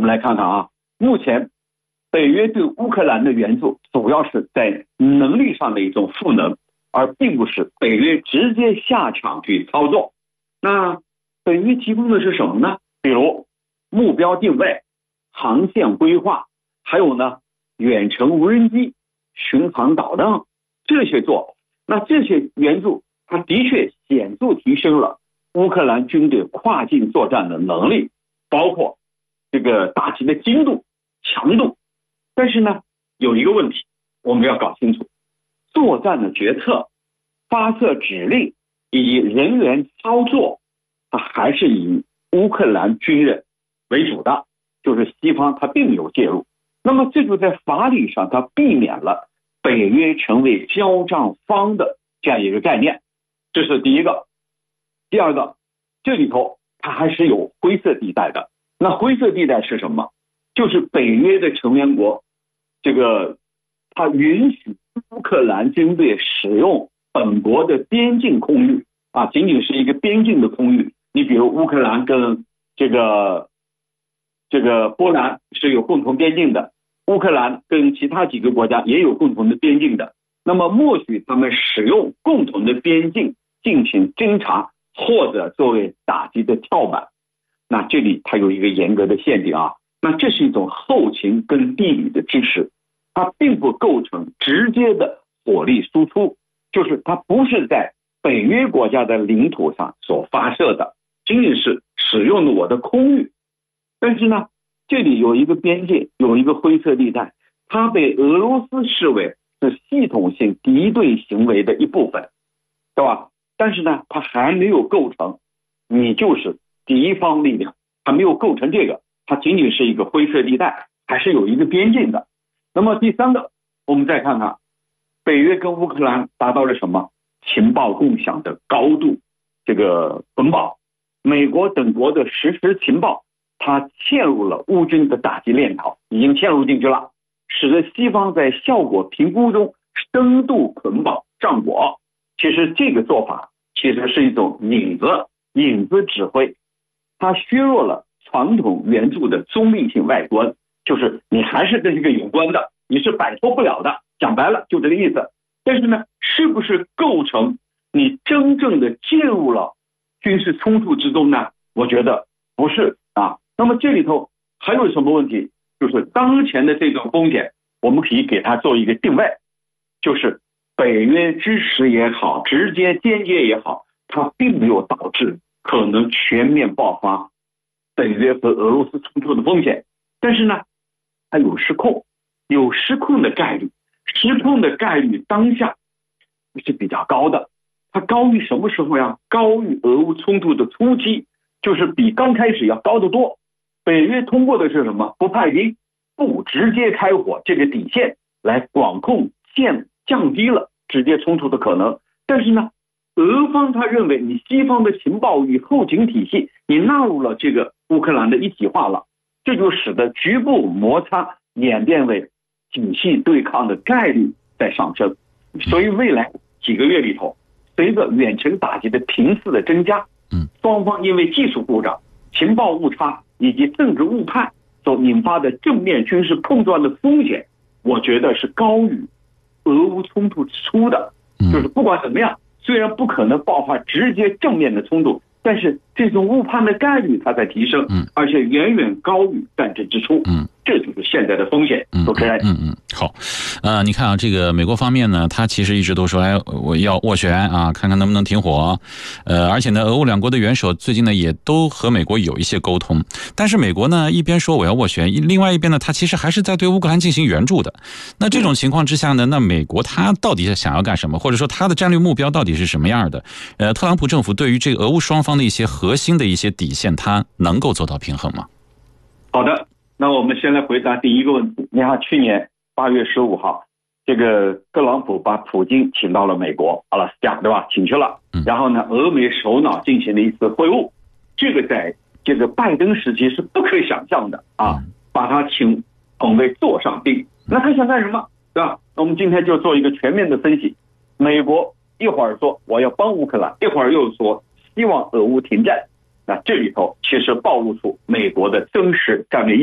们来看看啊，目前北约对乌克兰的援助主要是在能力上的一种赋能，而并不是北约直接下场去操作。那北约提供的是什么呢？比如目标定位、航线规划，还有呢远程无人机、巡航导弹这些做。那这些援助它的确显著提升了乌克兰军队跨境作战的能力，包括这个打击的精度、强度。但是呢，有一个问题我们要搞清楚，作战的决策、发射指令以及人员操作，它还是以乌克兰军人为主的，就是西方它并没有介入。那么这就在法理上它避免了北约成为交战方的这样一个概念，这是第一个。第二个，这里头它还是有灰色地带的。那灰色地带是什么？就是北约的成员国它允许乌克兰军队使用本国的边境空域啊，仅仅是一个边境的空域。你比如乌克兰跟这个波兰是有共同边境的，乌克兰跟其他几个国家也有共同的边境的。那么默许他们使用共同的边境进行侦察，或者作为打击的跳板。那这里它有一个严格的限定啊，那这是一种后勤跟地理的支持，它并不构成直接的火力输出，就是它不是在北约国家的领土上所发射的，仅仅是使用了我的空域。但是呢，这里有一个边界，有一个灰色地带，它被俄罗斯视为是系统性敌对行为的一部分，对吧？但是呢，它还没有构成你就是敌方力量，它没有构成这个，它仅仅是一个灰色地带，还是有一个边境的。那么第三个，我们再看看北约跟乌克兰达到了什么？情报共享的高度捆绑。美国等国的实时情报它嵌入了乌军的打击链条，已经嵌入进去了，使得西方在效果评估中深度捆绑战果。其实这个做法其实是一种影子指挥，它削弱了传统援助的中立性外观，就是你还是跟这个有关的，你是摆脱不了的，讲白了就这个意思。但是呢，是不是构成你真正的介入了军事冲突之中呢？我觉得不是啊。那么这里头还有什么问题？就是当前的这种风险，我们可以给它做一个定位，就是北约支持也好，直接间接也好，它并没有导致可能全面爆发北约和俄罗斯冲突的风险。但是呢，它有失控的概率，失控的概率当下是比较高的。它高于什么时候呀？高于俄乌冲突的初期，就是比刚开始要高得多。北约通过的是什么？不派兵，不直接开火这个底线来管控降低了直接冲突的可能。但是呢，俄方他认为你西方的情报与后勤体系你纳入了这个乌克兰的一体化了，这就使得局部摩擦演变为体系对抗的概率在上升。所以未来几个月里头，随着远程打击的频次的增加，双方因为技术故障、情报误差以及政治误判所引发的正面军事碰撞的风险，我觉得是高于俄乌冲突之初的。就是不管怎么样，虽然不可能爆发直接正面的冲突，但是这种误判的概率它在提升，而且远远高于战争之初。这就是现在的风险。主持人， 好，你看啊，这个美国方面呢，他其实一直都说，我要斡旋啊，看看能不能停火。而且呢，俄乌两国的元首最近呢也都和美国有一些沟通。但是美国呢一边说我要斡旋，另外一边呢，他其实还是在对乌克兰进行援助的。那这种情况之下呢，那美国他到底想要干什么，或者说他的战略目标到底是什么样的？特朗普政府对于这个俄乌双方的一些核心的一些底线，他能够做到平衡吗？ 好的。那我们先来回答第一个问题。你看，去年8月15号，这个特朗普把普京请到了美国阿拉斯加，对吧？请去了。然后呢，俄美首脑进行了一次会晤，这个在这个拜登时期是不可以想象的啊，把他捧为座上宾。那他想干什么，对吧？那我们今天就做一个全面的分析。美国一会儿说我要帮乌克兰，一会儿又说希望俄乌停战，那这里头其实暴露出美国的真实战略意义。